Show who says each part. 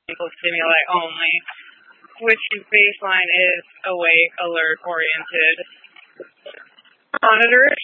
Speaker 1: ankle stimuli only, which baseline is awake, alert, oriented. Monitors.